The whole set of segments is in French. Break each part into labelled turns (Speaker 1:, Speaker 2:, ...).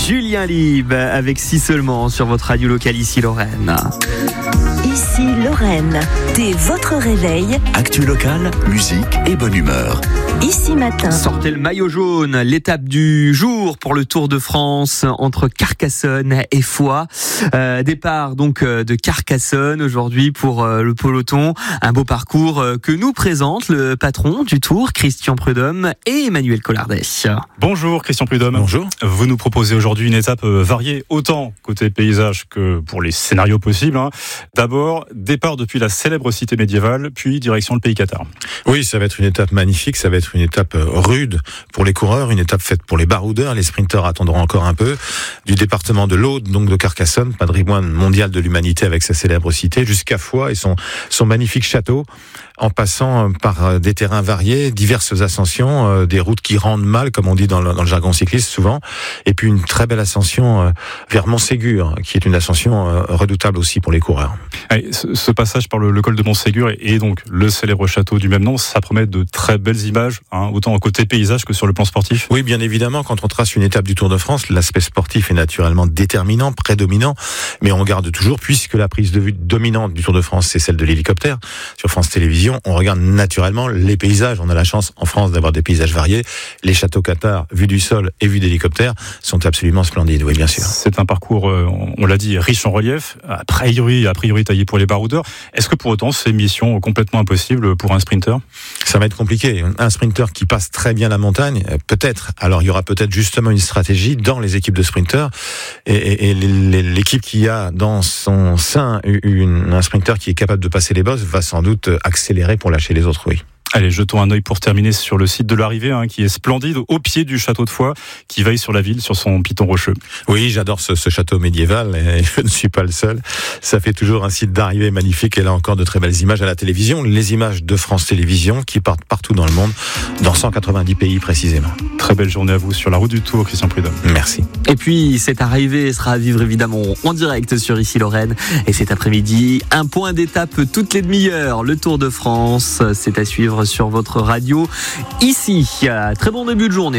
Speaker 1: Julien Lieb avec Si seulement sur votre radio locale ici Lorraine.
Speaker 2: Ici Lorraine, dès votre réveil.
Speaker 3: Actu locale, musique et bonne humeur.
Speaker 2: Ici matin.
Speaker 1: Sortez le maillot jaune, l'étape du jour pour le Tour de France entre Carcassonne et Foix. Départ donc de Carcassonne aujourd'hui pour le peloton. Un beau parcours que nous présente le patron du Tour, Christian Prudhomme et Emmanuel Collardet.
Speaker 4: Bonjour Christian Prudhomme.
Speaker 3: Bonjour.
Speaker 4: Vous nous proposez aujourd'hui une étape variée, autant côté paysage que pour les scénarios possibles. D'abord, départ depuis la célèbre cité médiévale, puis direction le pays cathare.
Speaker 5: Oui, ça va être une étape magnifique, ça va être une étape rude pour les coureurs, une étape faite pour les baroudeurs. Les sprinteurs attendront encore un peu. Du département de l'Aude, donc de Carcassonne, patrimoine mondial de l'humanité avec sa célèbre cité, jusqu'à Foix et son magnifique château, en passant par des terrains variés, diverses ascensions, des routes qui rendent mal, comme on dit dans le jargon cycliste souvent, et puis une très belle ascension vers Montségur, qui est une ascension redoutable aussi pour les coureurs.
Speaker 4: Allez, ce passage par le col de Montségur et donc le célèbre château du même nom, ça promet de très belles images, autant au côté paysage que sur le plan sportif.
Speaker 5: Oui, bien évidemment, quand on trace une étape du Tour de France, l'aspect sportif est naturellement déterminant, prédominant, mais on regarde toujours, puisque la prise de vue dominante du Tour de France, c'est celle de l'hélicoptère. Sur France Télévisions, on regarde naturellement les paysages. On a la chance en France d'avoir des paysages variés. Les châteaux cathares, vus du sol et vus d'hélicoptère, sont absolument splendides, oui, bien sûr.
Speaker 4: C'est un parcours, on l'a dit, riche en relief, a priori taillé pour les baroudeurs. Est-ce que pour autant, c'est une mission complètement impossible pour un sprinter ?
Speaker 5: Ça va être compliqué. Un sprinter qui passe très bien la montagne, peut-être. Alors, il y aura peut-être justement une stratégie dans les équipes de sprinters et l'équipe qui a dans son sein un sprinter qui est capable de passer les bosses va sans doute accélérer pour lâcher les autres, oui.
Speaker 4: Allez, jetons un œil pour terminer sur le site de l'arrivée, qui est splendide, au pied du château de Foix, qui veille sur la ville, sur son piton rocheux.
Speaker 5: Oui, j'adore ce château médiéval, et je ne suis pas le seul. Ça fait toujours un site d'arrivée magnifique, et là encore de très belles images à la télévision. Les images de France Télévisions, qui partent partout dans le monde, dans 190 pays précisément.
Speaker 4: Très belle journée à vous sur la route du Tour, Christian Prudhomme.
Speaker 5: Merci.
Speaker 1: Et puis, cette arrivée sera à vivre évidemment en direct sur Ici Lorraine. Et cet après-midi, un point d'étape toutes les demi-heures. Le Tour de France, c'est à suivre sur votre radio. Ici, très bon début de journée,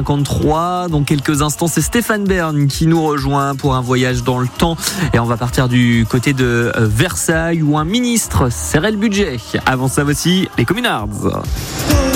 Speaker 1: 7h53. Dans quelques instants, c'est Stéphane Bern qui nous rejoint pour un voyage dans le temps. Et on va partir du côté de Versailles où un ministre serrait le budget. Avant ça, voici les Communards.